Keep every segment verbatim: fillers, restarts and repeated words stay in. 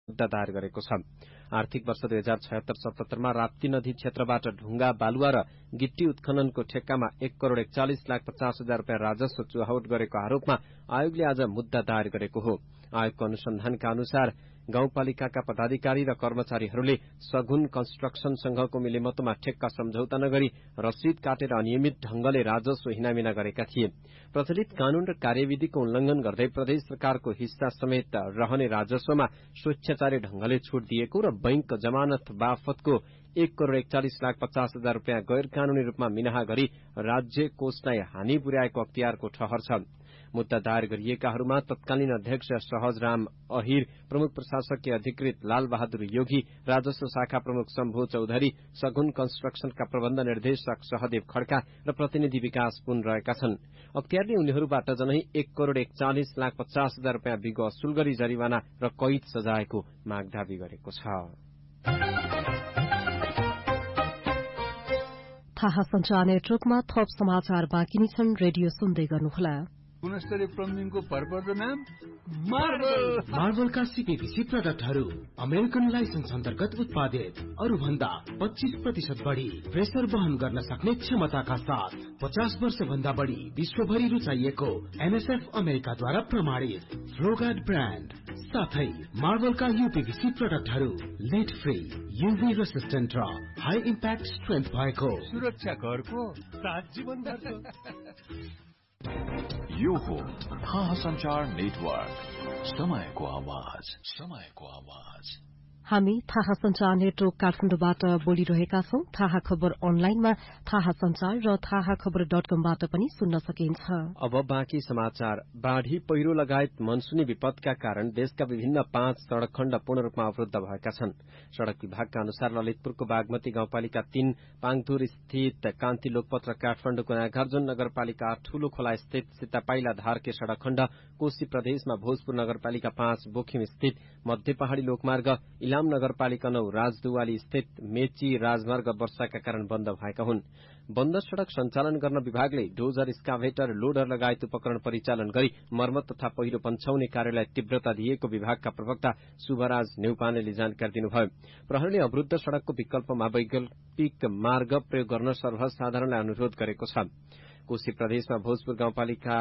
मुद्दा दायर गरेको छ। आर्थिक वर्ष दुई हजार छयत्तर सतहत्तरमा राप्ती नदी क्षेत्रबाट ढुंगा बालुवा र गिट्टी उत्खननको ठेक्कामा एक करोड़ एकचालिस लाख पचास हजार रूपियाँ राजस्व चुहावट गरेको आरोपमा आयोगले आज मुद्दा दायर गरेको हो। आयोगको अनुसन्धानका अनुसार गाउँपालिकाका पदाधिकारी र कर्मचारीहरूले सगुन कन्स्ट्रक्सनसँगको मिलेमतोमा ठेक्का सम्झौता नगरी रसिद काटेर अनियमित ढंगले राजस्व हिनामिना गरेका थिए। प्रचलित कानून र कार्यविधिको उल्लंघन गर्दै प्रदेश सरकारको हिस्सा समेत रहने राजस्वमा स्वेच्छाचारी ढंगले छूट दिएको र बैंक जमानत बापतको एक करोड़ एकचालिस लाख पचास हजार रूपियाँ गैर कानूनी रूपमा मिनाहा गरी राज्य कोषलाई हानि पुर्याएको अख्तियारको ठहर छ। मुद्दा दायर गरिएकाहरूमा तत्कालीन अध्यक्ष सहजराम अहिर, प्रमुख प्रशासकीय अधिकृत लाल बहादुर योगी, राजस्व शाखा प्रमुख शम्भु चौधरी, सगुन कन्स्ट्रक्सनका प्रबन्ध निर्देशक सहदेव खड्का र प्रतिनिधि विकास पुन रहेका छन्। अख्तियारले उनीहरूबाट जनै एक करोड़ एकचालिस लाख पचास हजार रूपियाँ बिगो असुल गरी जरिवाना र कैद सजायको माग दावी गरेको छ। थाहा सञ्चार नेटवर्कमा थप समाचार बाँकी नै छन्। रेडियो सुन्दै गर्नुहोला। गुणस्तरीय प्लम्बिङको भरपर्दो नाम मार्बल। मार्बलका सीपीवीसी प्रडक्टहरू अमेरिकन लाइसेन्स अन्तर्गत उत्पादित, अरू भन्दा पच्चीस प्रतिशत बढ़ी प्रेसर वहन गर्न सक्ने क्षमताका साथ पचास वर्ष भन्दा बढ़ी विश्वभरि रुचाइएको एनएसएफ अमेरिकाद्वारा प्रमाणित फ्लोगार्ड ब्रान्ड साथै मार्बलका यूपीवीसी प्रडक्टहरू लेड फ्री, यूभी रेसिस्टेन्ट र हाई इम्प्याक्ट स्ट्रेन्थ भएको सुरक्षा घरको सात जीवन भरको। यो हो थाहा सञ्चार नेटवर्क, समयको आवाज, समयको आवाज। हामी थाहा सञ्चार नेटवर्क काठमाडौँबाट बोलिरहेका छौं। थाहा खबर अनलाइनमा थाहा सञ्चार र थाहा खबर डट कमबाट पनि सुन्न सकिन्छ। अब बाँकी समाचार। बाढ़ी, पहिरो लगायत मनसुनी विपदका कारण देशका विभिन्न पाँच सड़क खण्ड पूर्ण रूपमा अवरुद्ध भएका छन्। सड़क विभागका अनुसार ललितपुरको बागमती गाउँपालिका तीन, पाङथुर स्थित कान्ति लोकपत र काठमाडौँको नागार्जुन नगरपालिका ठूलो खोला स्थित सीतापाइला धारके सड़क खण्ड, कोशी प्रदेशमा भोजपुर नगरपालिका पाँच, बोखिम स्थित मध्य पहाड़ी लोकमार्ग, इलाम नगरपालिका नौ राजदुवाली स्थित मेची राजमार्ग वर्षाका कारण बन्द भएका हुन्। बन्द सड़क सञ्चालन गर्न विभागले डोजर, स्काभेटर, लोडर लगायत उपकरण परिचालन गरी मर्मत तथा पहिरो पन्छाउने कार्यलाई तीव्रता दिएको विभागका प्रवक्ता शुभराज न्यौपानेले जानकारी दिनुभयो। प्रहरीले अवरुद्ध सड़कको विकल्पमा वैकल्पिक मार्ग प्रयोग गर्न सर्वसाधारणलाई अनुरोध गरेको छ। कोशी प्रदेशमा भोजपुर गाउँपालिका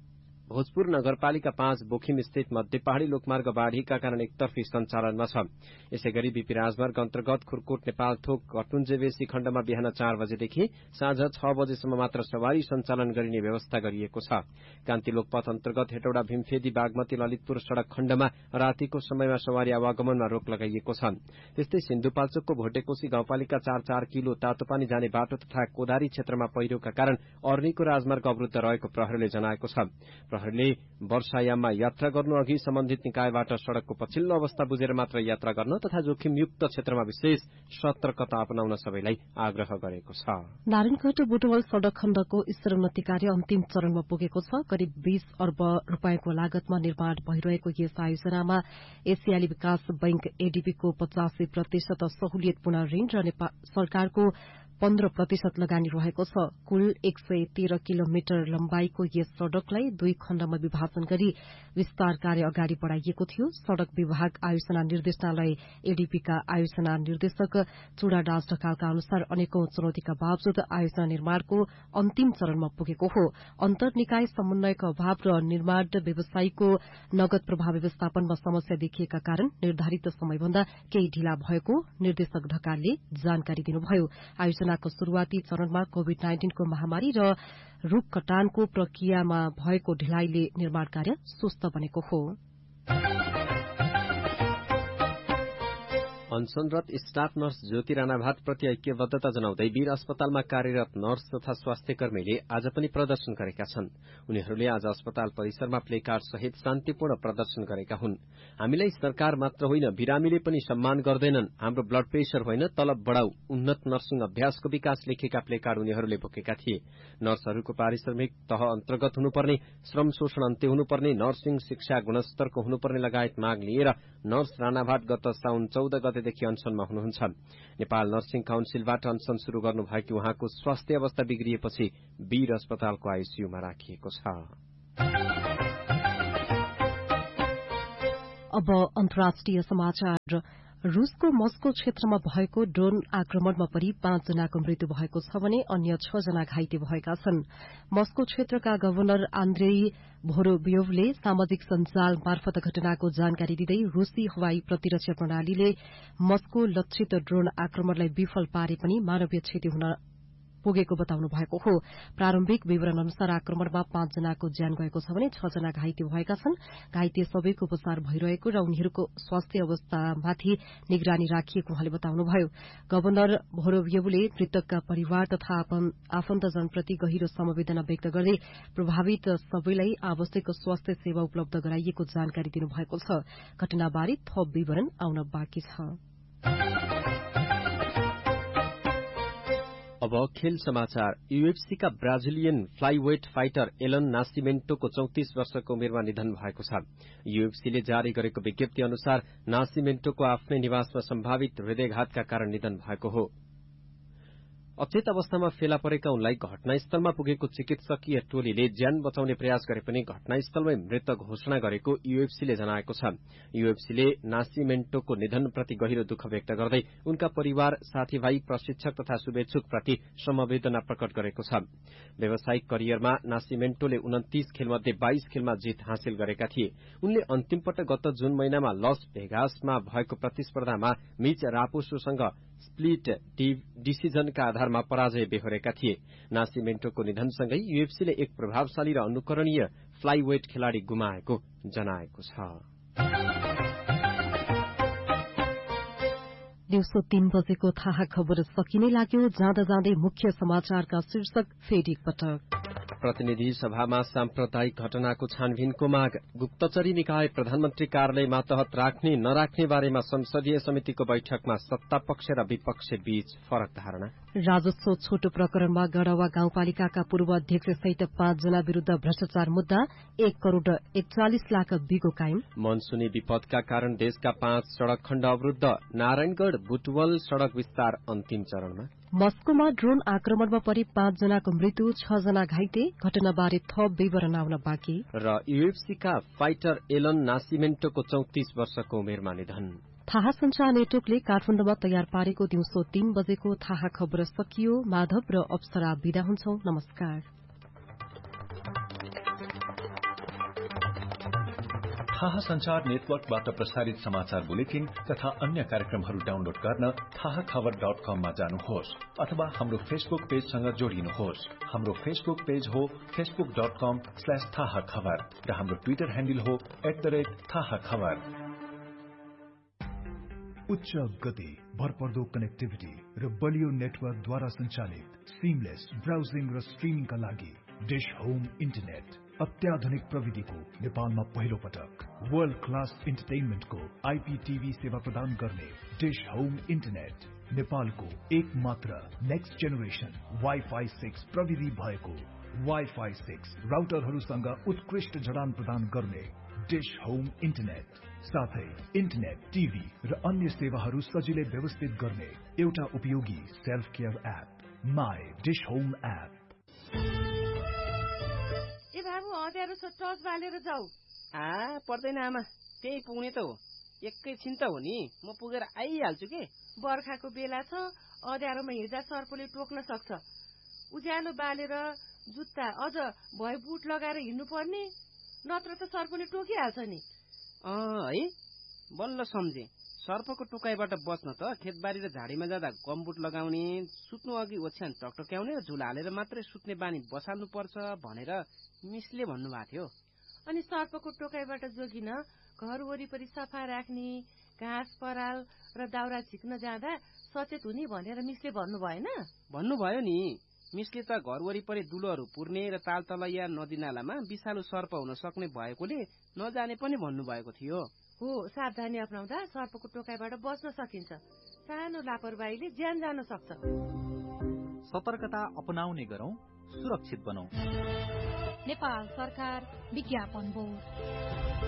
भोजपुर नगरपालिका पाँच, बोखिम स्थित मध्य पहाड़ी लोकमार्ग बाढ़ीका कारण एकतर्फी सञ्चालनमा छ। यसैगरी बीपी राजमार्ग अन्तर्गत खुरकोट नेपाल थोक कटुन्जेबेसी खण्डमा बिहान चार बजेदेखि साँझ छ बजेसम्म मात्र सवारी सञ्चालन गरिने व्यवस्था गरिएको छ। कान्ति लोकपथ अन्तर्गत हेटौडा, भीमफेदी, बागमती, ललितपुर सड़क खण्डमा रातिको समयमा सवारी आवागमनमा रोक लगाइएको छ। त्यस्तै सिन्धुपाल्चोकको भोटेकोशी गाउँपालिका चार चार किलो तातोपानी जाने बाटो तथा कोदारी क्षेत्रमा पहिरोका कारण अर्नीको राजमार्ग अवरुद्ध रहेको प्रहरीले जनाएको छ। प्रहरीले वर्षायाममा यात्रा गर्नु अघि सम्बन्धित निकायबाट सड़कको पछिल्लो अवस्था बुझेर मात्र यात्रा गर्न तथा जोखिमयुक्त क्षेत्रमा विशेष सतर्कता अपनाउन सबैलाई आग्रह गरेको छ। नारायणगढ़ बुटवल सड़क खण्डको स्तरोन्नति कार्य अन्तिम चरणमा पुगेको छ। करिब बीस अर्ब रूपियाँको लागतमा निर्माण भइरहेको यस आयोजनामा एसियाली विकास बैंक एडीबीको पचासी प्रतिशत सहुलियत पूर्ण ऋण र नेपाल सरकारको पन्ध्र प्रतिशत लगानी रहेको छ। कुल एक सय तेह्र किलोमिटर लम्बाईको यस सड़कलाई दुई खण्डमा विभाजन गरी विस्तार कार्य अगाडि बढ़ाइएको थियो। सड़क विभाग आयोजना निर्देशनालय एडीपीका आयोजना निर्देशक चूड़ादास ढकालका अनुसार अनेकौं चुनौतीका बावजुद आयोजना निर्माणको अन्तिम चरणमा पुगेको हो। अन्तर्निकाय समन्वयको अभाव र निर्माण व्यवसायीको नगद प्रवाह व्यवस्थापनमा समस्या देखिएका कारण निर्धारित समयभन्दा केही ढिला भएको निर्देशक ढकालले जानकारी दिनुभयो। आयोजनाको शुरूआती चरणमा कोविड नाइन्टीनको महामारी र रूख कटानको प्रक्रियामा भएको ढिलाइले निर्माण कार्य सुस्त बनेको हो। अनसनरत स्टाफ नर्स ज्योति राणाभाट प्रति ऐक्यबद्धता जनाउँदै वीर अस्पतालमा कार्यरत नर्स तथा स्वास्थ्य कर्मीले आज पनि प्रदर्शन गरेका छन्। उनीहरूले आज अस्पताल परिसरमा प्लेकार्ड सहित शान्तिपूर्ण प्रदर्शन गरेका हुन्। हामीलाई सरकार मात्र होइन, बिरामीले पनि सम्मान गर्दैनन्, हाम्रो ब्लड प्रेशर होइन तलब बढ़ाऊ, उन्नत नर्सिङ अभ्यासको विकास लेखेका प्लेकार्ड उनीहरूले बोकेका थिए। नर्सहरूको पारिश्रमिक तह अन्तर्गत हुनुपर्ने, श्रम शोषण अन्त्य हुनुपर्ने, नर्सिङ शिक्षा गुणस्तरको हुनुपर्ने लगायत माग लिएर नर्स राणाभाट गत साउन चौध गतेदेखि अनसनमा हुनुहुन्छ। नेपाल नर्सिङ काउन्सिलबाट अनसन शुरू गर्नुभएकी उहाँको स्वास्थ्य अवस्था बिग्रिएपछि वीर अस्पतालको आईसीयूमा राखिएको छ। अब अन्तर्राष्ट्रिय समाचार। रूसको मस्को क्षेत्रमा भएको ड्रोन आक्रमणमा परि पाँच जनाको मृत्यु भएको छ भने अन्य छ जना घाइते भएका छन्। मस्को क्षेत्रका गवर्नर आन्द्रेई भोरोबियोभले सामाजिक सञ्जाल मार्फत घटनाको जानकारी दिँदै रूसी हवाई प्रतिरक्षा प्रणालीले मस्को लक्षित ड्रोन आक्रमणलाई विफल पारे पनि मानवीय क्षति हुन पुगेको बताउनु भएको हो। प्रारम्भिक विवरण अनुसार आक्रमणमा पाँच जनाको ज्यान गएको छ भने छ जना घाइते भएका छन्। घाइते सबैको उपचार भइरहेको र उनीहरूको स्वास्थ्य अवस्थामाथि निगरानी राखिएको उहाँले बताउनुभयो। गवर्नर भोरोबियोभले मृतकका परिवार तथा आफन्तजनप्रति गहिरो समवेदना व्यक्त गर्दै प्रभावित सबैलाई आवश्यक स्वास्थ्य सेवा उपलब्ध गराइएको जानकारी दिनुभएको छ। घटनाबारे थप विवरण आउन बाँकी छ। अब खेल समाचार। यूएफसीका ब्राजिलियन फ्लाइवेट फाइटर एलन नासिमेन्टोको चौतिस वर्षको उमेरमा निधन भएको छ। यूएफसीले जारी गरेको विज्ञप्ति अनुसार नासिमेन्टोको आफ्नै निवासमा सम्भावित हृदयघातका कारण निधन भएको हो। अचेत अवस्थामा फेला परेका उनलाई घटनास्थलमा पुगेको चिकित्सकीय टोलीले ज्यान बचाउने प्रयास गरे पनि घटनास्थलमै मृत घोषणा गरेको यूएफसीले जनाएको छ। यूएफसीले नासिमेन्टोको निधनप्रति गहिरो दुःख व्यक्त गर्दै उनका परिवार, साथीभाइ, प्रशिक्षक तथा शुभेच्छुकप्रति समवेदना प्रकट गरेको छ। व्यावसायिक करियरमा नासिमेन्टोले उन्तीस खेलमध्ये बाइस खेलमा जित हासिल गरेका थिए। उनले अन्तिम पटक गत जुन महिनामा लस भेगासमा भएको प्रतिस्पर्धामा मिच रापोसोसँग स्प्लिट डिसिजनका आधारमा पराजय बेहोरेका थिए। नासिमेन्टोको निधनसँगै यूएफसीले एक प्रभावशाली र अनुकरणीय फ्लाइवेट खेलाड़ी गुमाएको जनाएको छ। दिउँसो तीन बजेको थाहा खबर सकिने लाग्यो। जाँदा जाँदै मुख्य समाचारका शीर्षक फेरि पटक। प्रतिनिधि सभामा साम्प्रदायिक घटनाको छानबिनको माग। गुप्तचरी निकाय प्रधानमन्त्री कार्यालय मातहत राख्ने नराख्ने बारेमा संसदीय समितिको बैठकमा सत्ता पक्ष र विपक्ष बीच फरक धारणा। राजस्व छोटो प्रकरणमा गढ़वा गाउँपालिकाका पूर्व अध्यक्ष सहित पाँचजना विरूद्ध भ्रष्टाचार मुद्दा। एक करोड़ एकचालिस लाख बिगो कायम। मनसुनी विपदका कारण देशका पाँच सड़क खण्ड अवरूद्ध। नारायणगढ़ बुटवल सड़क विस्तार अन्तिम चरणमा। मस्कोमा ड्रोन आक्रमणमा परि पाँच जनाको मृत्यु, छ जना घाइते। घटनाबारे थप विवरण आउन बाँकी। र यूएफसीका फाइटर एलन नासिमेन्टोको चौतिस वर्षको उमेरमा निधन। थाहा संचार नेटवर्कले काठमाडौँमा तयार पारेको दिउँसो तीन बजेको थाहा खबर सकियो। माधव र अप्सरा विदा हुन्छौं। नमस्कार। थाहा संचार नेटवर्कबाट प्रसारित समाचार बुलेटिन तथा अन्य कार्यक्रमहरू डाउनलोड गर्न थाहा खबर डट कममा जानुहोस् अथवा हाम्रो फेसबुक पेजसँग जोडिनुहोस्। हाम्रो फेसबुक पेज हो फेसबुक डट कम स्ल्याश थाहा खबर र हाम्रो ट्विटर ह्यान्डल हो एट द रेट थाहा खबर। उच्च गति, भरपर्दो कनेक्टिभिटी र बलियो नेटवर्कद्वारा सञ्चालित सिमलेस ब्राउजिङ र स्ट्रिमिङका लागि डिश होम इन्टरनेट अत्याधुनिक प्रविधिको नेपालमा पहिलो पटक वर्ल्ड क्लास इन्टरटेनमेन्टको आईपीटीभी सेवा प्रदान गर्ने डिश होम इन्टरनेट नेपालको एक मात्र नेक्स्ट जेनेरेसन वाइफाई सिक्स प्रविधि भएको वाइफाई सिक्स राउटरहरूसँग उत्कृष्ट जडान प्रदान गर्ने डिश होम इन्टरनेट साथै इन्टरनेट, टिभी र अन्य सेवाहरू सजिलै व्यवस्थित गर्ने एउटा उपयोगी self care app my dish home app. ए बाबु अँध्यारो छ, टर्च बालेर जाऊ। आ पर्दैन आमा, त्यही पुग्ने त हो। एकैछिन त हो नि, म पुगेर आइहाल्छु के। बर्खाको बेला छ, अँध्यारोमा हिँड्दा सर्पले टोक्न सक्छ। उज्यालो बालेर जुत्ता अझ भए बुट लगाएर हिँड्नु पर्ने, नत्र त सर्पले टोकिहाल्छ नि। अँ है, बल्ल सम्झे। सर्पको टोकाइबाट बच्न त खेतबारी र झाडीमा जाँदा गमबुट लगाउने, सुत्नु अघि ओछ्यान टकटक्याउने र झुला हालेर मात्रै सुत्ने बानी बसाल्नु पर्छ भनेर मिसले भन्नुभएको थियो। अनि सर्पको टोकाइबाट जोगिन घर वरिपरि सफा राख्ने, घाँस पराल र दाउरा झिक्न जाँदा सचेत हुने भनेर मिसले भन्नु भएन? भन्नुभयो नि। मिसले त घर वरिपरि दुलोहरू पुर्ने र ताल तलैया नदी नालामा विषालु सर्प हुन सक्ने भएकोले नजाने पनि भन्नुभएको थियो। हो, सावधानी अपनाउँदा सर्पको टोकाइबाट बच्न सकिन्छ। सानो लापरवाहीले ज्यान जान सक्छ। सतर्कता अपनाउने गरौं, सुरक्षित बनौं। नेपाल सरकार विज्ञापन बोर्ड।